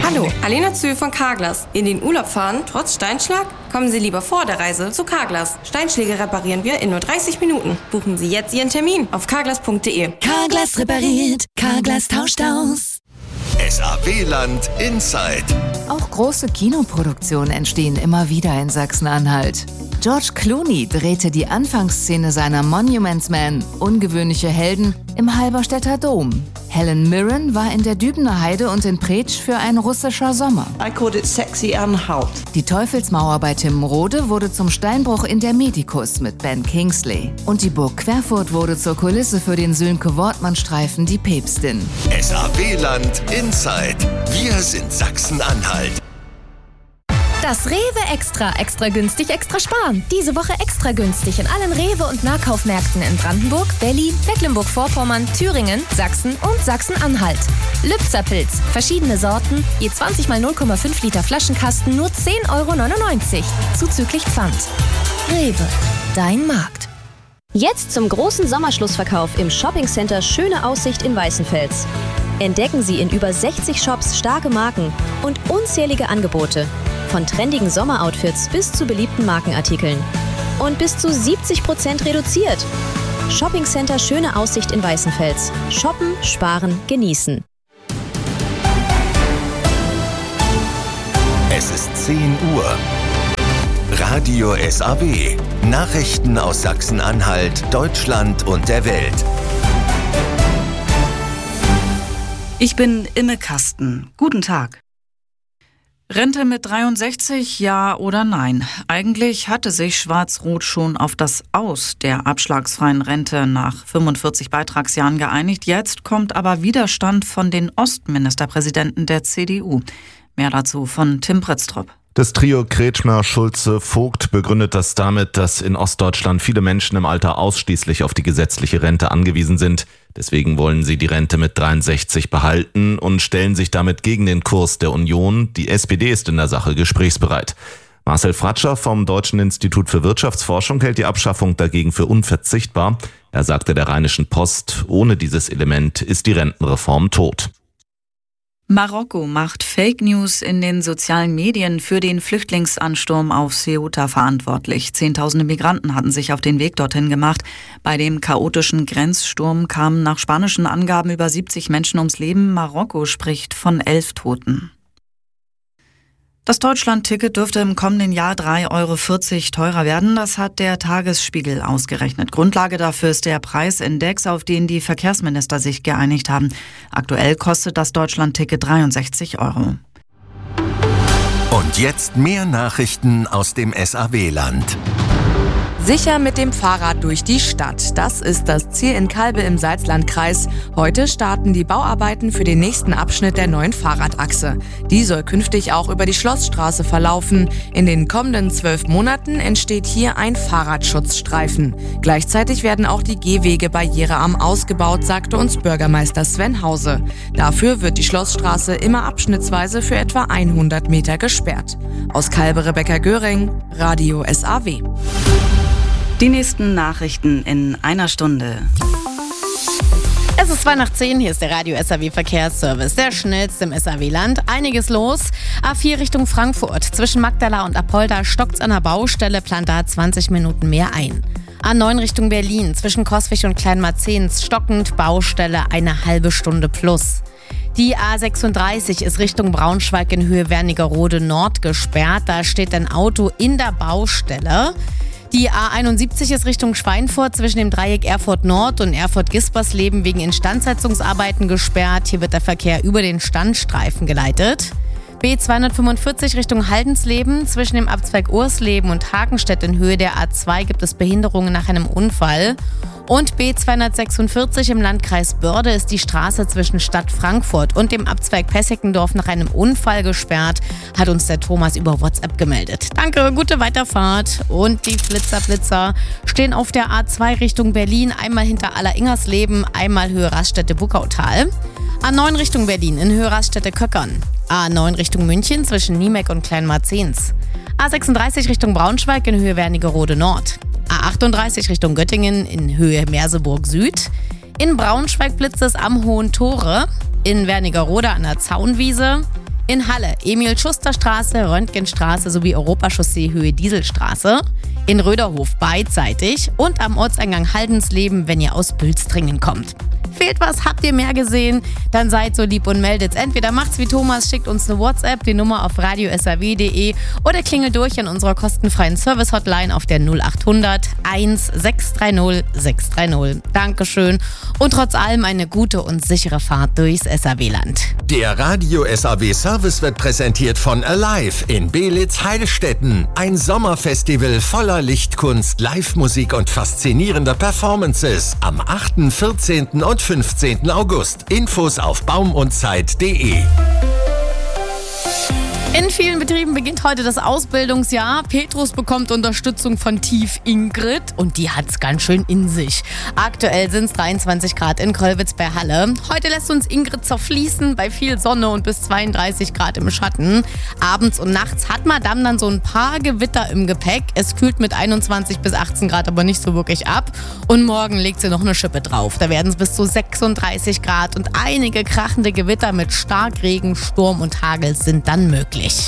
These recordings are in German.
Hallo, Alena Zühl von Carglass. In den Urlaub fahren, trotz Steinschlag? Kommen Sie lieber vor der Reise zu Carglass. Steinschläge reparieren wir in nur 30 Minuten. Buchen Sie jetzt Ihren Termin auf carglass.de. Carglass repariert, Carglass tauscht aus. SAW-Land Inside. Auch große Kinoproduktionen entstehen immer wieder in Sachsen-Anhalt. George Clooney drehte die Anfangsszene seiner Monuments Men, ungewöhnliche Helden, im Halberstädter Dom. Helen Mirren war in der Dübener Heide und in Preetsch für ein russischer Sommer. I called it Sexy Anhalt. Die Teufelsmauer bei Timrode wurde zum Steinbruch in der Medikus mit Ben Kingsley. Und die Burg Querfurt wurde zur Kulisse für den Sönke-Wortmann-Streifen Die Päpstin. SAW-Land Inside. Wir sind Sachsen-Anhalt. Das Rewe Extra. Extra günstig, extra sparen. Diese Woche extra günstig in allen Rewe- und Nahkaufmärkten in Brandenburg, Berlin, Mecklenburg-Vorpommern, Thüringen, Sachsen und Sachsen-Anhalt. Lübzerpilz. Verschiedene Sorten. Je 20 mal 0,5 Liter Flaschenkasten nur 10,99 €. Zuzüglich Pfand. Rewe. Dein Markt. Jetzt zum großen Sommerschlussverkauf im Shoppingcenter Schöne Aussicht in Weißenfels. Entdecken Sie in über 60 Shops starke Marken und unzählige Angebote. Von trendigen Sommeroutfits bis zu beliebten Markenartikeln. Und bis zu 70% reduziert. Shoppingcenter Schöne Aussicht in Weißenfels. Shoppen, sparen, genießen. Es ist 10 Uhr. Radio SAW. Nachrichten aus Sachsen-Anhalt, Deutschland und der Welt. Ich bin Imme Kasten. Guten Tag. Rente mit 63, ja oder nein? Eigentlich hatte sich Schwarz-Rot schon auf das Aus der abschlagsfreien Rente nach 45 Beitragsjahren geeinigt. Jetzt kommt aber Widerstand von den Ostministerpräsidenten der CDU. Mehr dazu von Tim Pritztrup. Das Trio Kretschmer, Schulze, Vogt begründet das damit, dass in Ostdeutschland viele Menschen im Alter ausschließlich auf die gesetzliche Rente angewiesen sind. Deswegen wollen sie die Rente mit 63 behalten und stellen sich damit gegen den Kurs der Union. Die SPD ist in der Sache gesprächsbereit. Marcel Fratscher vom Deutschen Institut für Wirtschaftsforschung hält die Abschaffung dagegen für unverzichtbar. Er sagte der Rheinischen Post, ohne dieses Element ist die Rentenreform tot. Marokko macht Fake News in den sozialen Medien für den Flüchtlingsansturm auf Ceuta verantwortlich. Zehntausende Migranten hatten sich auf den Weg dorthin gemacht. Bei dem chaotischen Grenzsturm kamen nach spanischen Angaben über 70 Menschen ums Leben. Marokko spricht von 11 Toten. Das Deutschland-Ticket dürfte im kommenden Jahr 3,40 € teurer werden. Das hat der Tagesspiegel ausgerechnet. Grundlage dafür ist der Preisindex, auf den die Verkehrsminister sich geeinigt haben. Aktuell kostet das Deutschland-Ticket 63 €. Und jetzt mehr Nachrichten aus dem SAW-Land. Sicher mit dem Fahrrad durch die Stadt. Das ist das Ziel in Calbe im Salzlandkreis. Heute starten die Bauarbeiten für den nächsten Abschnitt der neuen Fahrradachse. Die soll künftig auch über die Schlossstraße verlaufen. In den kommenden 12 Monaten entsteht hier ein Fahrradschutzstreifen. Gleichzeitig werden auch die Gehwege barrierearm ausgebaut, sagte uns Bürgermeister Sven Hause. Dafür wird die Schlossstraße immer abschnittsweise für etwa 100 Meter gesperrt. Aus Calbe Rebecca Göring, Radio SAW. Die nächsten Nachrichten in einer Stunde. Es ist 9:10, hier ist der Radio SAW Verkehrsservice, der schnellste im SAW-Land. Einiges los. A4 Richtung Frankfurt. Zwischen Magdala und Apolda stockt's an der Baustelle, plant da 20 Minuten mehr ein. A9 Richtung Berlin. Zwischen Coswig und Kleinmarzens stockend, Baustelle eine halbe Stunde plus. Die A36 ist Richtung Braunschweig in Höhe Wernigerode Nord gesperrt. Da steht ein Auto in der Baustelle. Die A71 ist Richtung Schweinfurt zwischen dem Dreieck Erfurt Nord und Erfurt-Gispersleben wegen Instandsetzungsarbeiten gesperrt. Hier wird der Verkehr über den Standstreifen geleitet. B245 Richtung Haldensleben. Zwischen dem Abzweig Ursleben und Hakenstedt in Höhe der A2 gibt es Behinderungen nach einem Unfall. Und B246 im Landkreis Börde ist die Straße zwischen Stadt Frankfurt und dem Abzweig Pessickendorf nach einem Unfall gesperrt, hat uns der Thomas über WhatsApp gemeldet. Danke, gute Weiterfahrt. Und die Flitzer stehen auf der A2 Richtung Berlin, einmal hinter Alleringersleben, einmal Höhe Raststätte-Buckautal. A9 Richtung Berlin in Höhe Raststätte-Köckern. A9 Richtung München zwischen Niemeck und Kleinmarzens. A36 Richtung Braunschweig in Höhe Wernigerode Nord. A38 Richtung Göttingen in Höhe Merseburg Süd. In Braunschweig blitzt es am Hohen Tore. In Wernigerode an der Zaunwiese. In Halle Emil-Schuster-Straße, Röntgenstraße sowie Europachaussee Höhe Dieselstraße. In Röderhof beidseitig und am Ortseingang Haldensleben, wenn ihr aus Bülstringen kommt. Fehlt was, habt ihr mehr gesehen? Dann seid so lieb und meldet's. Entweder macht's wie Thomas, schickt uns eine WhatsApp, die Nummer auf radiosaw.de oder klingelt durch in unserer kostenfreien Service-Hotline auf der 0800 1630 630. Dankeschön und trotz allem eine gute und sichere Fahrt durchs SAW-Land. Der Radio SAW Service wird präsentiert von Alive in Belitz-Heilstätten. Ein Sommerfestival voller Lichtkunst, Live-Musik und faszinierender Performances am 8., 14. und 15. August. Infos auf baumundzeit.de. In vielen Betrieben beginnt heute das Ausbildungsjahr. Petrus bekommt Unterstützung von Tief Ingrid und die hat's ganz schön in sich. Aktuell sind es 23 Grad in Kollwitz bei Halle. Heute lässt uns Ingrid zerfließen bei viel Sonne und bis 32 Grad im Schatten. Abends und nachts hat Madame dann so ein paar Gewitter im Gepäck. Es kühlt mit 21 bis 18 Grad aber nicht so wirklich ab. Und morgen legt sie noch eine Schippe drauf. Da werden es bis zu 36 Grad und einige krachende Gewitter mit Starkregen, Sturm und Hagel sind dann möglich. Mit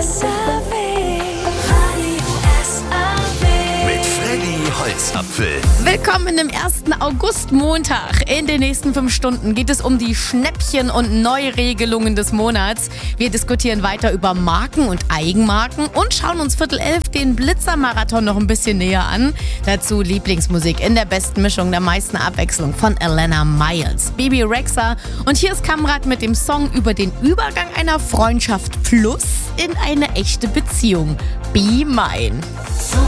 Freddy Holzapfel. Willkommen im 1. August-Montag. In den nächsten 5 Stunden geht es um die Schnäppchen und Neuregelungen des Monats. Wir diskutieren weiter über Marken und Eigenmarken und schauen uns 10:15 den Blitzermarathon noch ein bisschen näher an. Dazu Lieblingsmusik in der besten Mischung der meisten Abwechslung von Alana Miles, Bebe Rexha und hier ist Kamrat mit dem Song über den Übergang einer Freundschaft plus in eine echte Beziehung. Be Mine. So